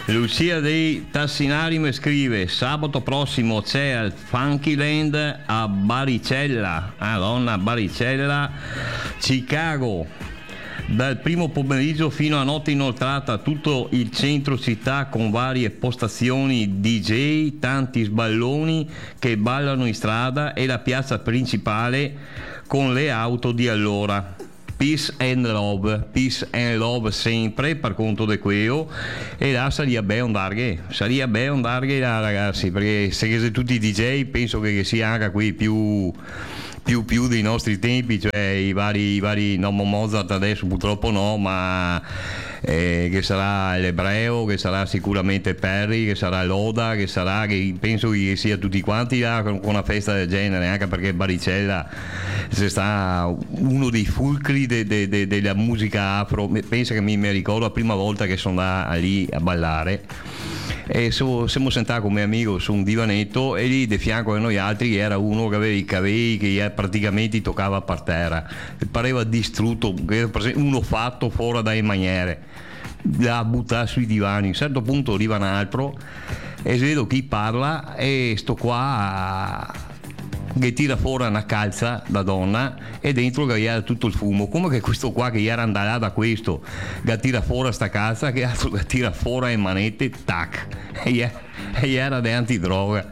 Lucia dei Tassinari mi scrive: sabato prossimo c'è al Funkyland a Baricella, Madonna, Baricella, Chicago, dal primo pomeriggio fino a notte inoltrata, tutto il centro città con varie postazioni DJ, tanti sballoni che ballano in strada e la piazza principale con le auto di allora. Peace and love sempre per conto di quello, e là sarebbe andare là, ragazzi, perché se siete tutti DJ penso che sia anche qui più dei nostri tempi, cioè i vari no, Mozart adesso purtroppo no, ma che sarà l'Ebreo, che sarà sicuramente Perry, che sarà Loda, che penso che sia tutti quanti là con una festa del genere, anche perché Baricella c'è sta uno dei fulcri della musica afro. Penso che mi ricordo la prima volta che sono andato lì a ballare, e siamo sentati come amico su un divanetto, e lì di fianco a noi altri era uno che aveva i capelli che praticamente toccava per terra, pareva distrutto, uno fatto fuori dalle maniere, da buttare sui divani. A un certo punto arriva un altro e vedo chi parla, e sto qua che tira fuori una calza da donna e dentro che era tutto il fumo. Come che questo qua che era andato da questo che tira fuori sta calza, che altro che tira fuori le manette, tac, e era di antidroga.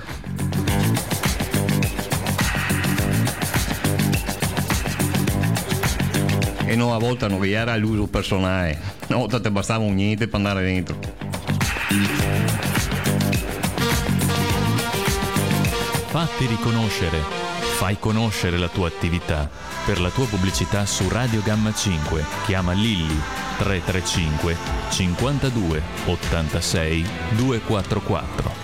E no, a volte non era l'uso personale, una volta ti bastava un niente per andare dentro. Fatti riconoscere, fai conoscere la tua attività. Per la tua pubblicità su Radio Gamma 5 chiama Lilli 335 52 86 244.